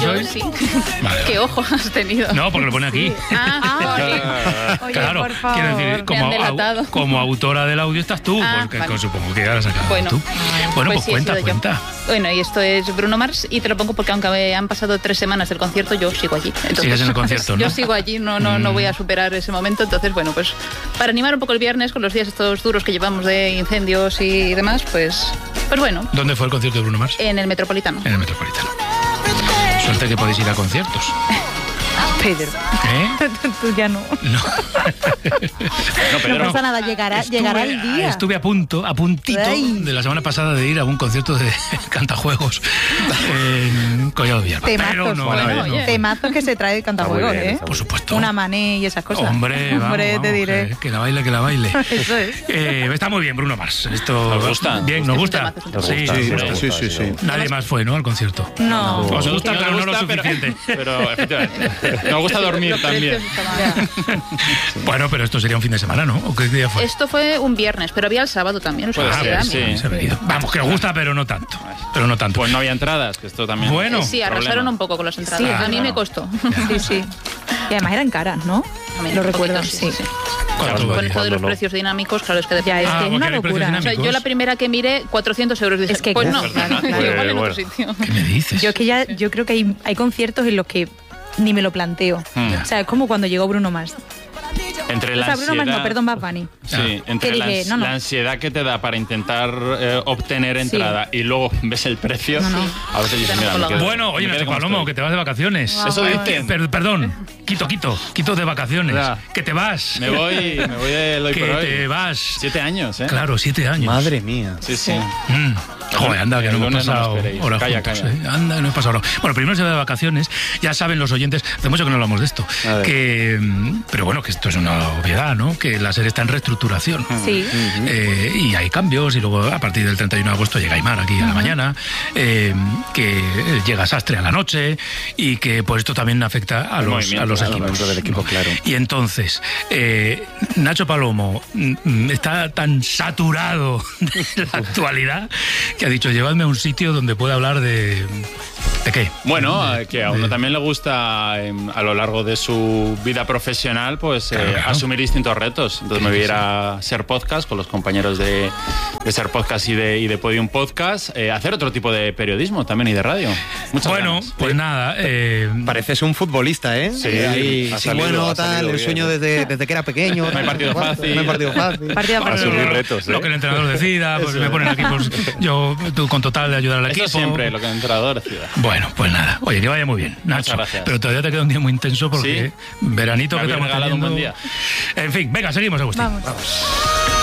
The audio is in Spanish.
hoy? Sí. Vale. ¿Qué ojo has tenido? No, porque lo pone aquí. Oye, Claro, por favor. quiero decir, Me han delatado. como autora del audio estás tú, porque vale. supongo que ya la has sacado Bueno. tú. Bueno, pues sí, he cuenta. sido yo. Bueno, y esto es Bruno Mars, y te lo pongo porque aunque han pasado 3 semanas del concierto, yo sigo allí. Entonces, Sigues en el concierto, ¿no? Yo sigo allí, no voy a superar ese momento. Entonces, bueno, pues para animar un poco el viernes con los días estos duros que llevamos de incendios y demás, pues bueno. ¿Dónde fue el concierto de Bruno Mars? En el Metropolitano. En el Metropolitano. Suerte que podéis ir a conciertos. Pedro. Tú ya no. No. No pasa nada, llegará el día. Estuve a puntito Ay. de la semana pasada de ir a un concierto de cantajuegos en Collado Villalba. Pero no, Temazos que se trae el cantajuegos, ¿eh? Por supuesto. Una mané y esas cosas. Hombre, vamos, te diré. Que la baile, que la baile. Eso es. Está muy bien, Bruno Mars. Esto ¿Nos gusta? Bien, ¿nos gusta? Sí. Nadie más fue, ¿no? Al concierto. No. Os gusta, pero no lo gusta, suficiente. Pero efectivamente. Nos gusta dormir también. Bueno, pero esto sería un fin de semana, ¿no? ¿O qué día fue? Esto fue un viernes, pero había el sábado también. Puede ser, sí. Se ha venido. Vamos, que os gusta, pero no tanto. Pero no tanto. Pues no había entradas, que esto también. Bueno. Sí, arrasaron problema. un poco con las entradas. Sí, a mí claro. me costó. Sí. Y además eran caras, ¿no? También Lo un recuerdo, poquito, sí. ¿Cuánto Con valía? esto de los precios dinámicos, claro, es que Ya, es que es porque una hay precios locura. O sea, dinámicos. yo la primera que miré, 400 euros. Dije, Es que pues claro, no, claro. igual en Bueno. otro sitio. ¿Qué me dices? Yo creo que hay conciertos en los que ni me lo planteo. O sea, es como cuando llegó Bruno Mars. Entre la O sea, Bruno Mars no, ansiedad. perdón, Bad Bunny. Sí, entre Que la, dije, no. la ansiedad que te da para intentar obtener entrada y luego ves el precio, No. a veces dices, mira, me quedo- Bueno, oye, me quedo Nacho como Palomo, estoy. que te vas de vacaciones. Eso dicen. Perdón, quito de vacaciones. Ya. Que te vas. Me voy de hoy Que por hoy. te vas. 7 años, ¿eh? Claro, 7 años. Madre mía. Sí. Joder, anda, que no hemos lunes no me pasado esperéis. horas Calla, juntos, calla. ¿eh? Anda, que no hemos pasado horas. Bueno, primero se va de vacaciones. Ya saben los oyentes, hace mucho que no hablamos de esto. A ver. Pero bueno, que esto es una obviedad, ¿no? Que la serie está en reestructuración. Sí. Y hay cambios, y luego a partir del 31 de agosto llega Aymar aquí a la mañana, que llega Sastre a la noche, y que pues esto también afecta a los movimiento, equipos. dentro del equipo, claro. Y entonces, Nacho Palomo está tan saturado de la actualidad que ha dicho, llevadme a un sitio donde pueda hablar de... ¿De qué? Bueno, que a uno también le gusta a lo largo de su vida profesional pues Claro. asumir distintos retos. Entonces me voy a ir a Ser Podcast con los compañeros de Ser Podcast y de Podium Podcast, hacer otro tipo de periodismo también y de radio. Muchas Bueno, ganas. pues nada. Pareces un futbolista, ¿eh? Sí, Ahí, ha sí, salido, bueno, ha salido tal, el bien. sueño desde que era pequeño. No hay partido fácil. No hay partido fácil. Partido Para partido. asumir retos, Lo que el entrenador decida, pues me ponen aquí, pues tú con total de ayudar al Eso equipo. siempre, lo que el entrenador decida. Bueno, pues nada. Oye, que vaya muy bien, Nacho. Muchas gracias. Pero todavía te queda un día muy intenso porque Sí. veranito Me que habéis estamos regalado un teniendo. buen día. En fin, venga, seguimos, Agustín. Vamos.